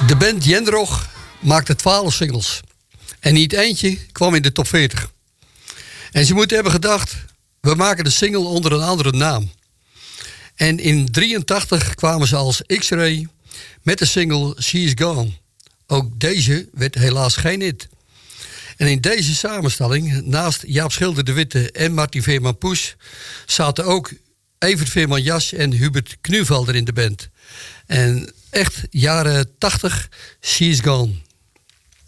De band Jendrog maakte 12 singles. En niet eentje kwam in de top 40. En ze moeten hebben gedacht, we maken de single onder een andere naam. En in 83 kwamen ze als X-Ray met de single She's Gone. Ook deze werd helaas geen hit. En in deze samenstelling, naast Jaap Schilder de Witte en Martin Veerman Poes, zaten ook Evert Veerman Jas en Hubert Knuvelder in de band. En echt jaren 80, She's Gone.